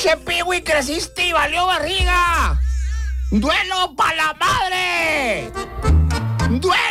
Chepiwi, creciste y valió barriga. ¡Duelo pa' la madre! ¡Duelo!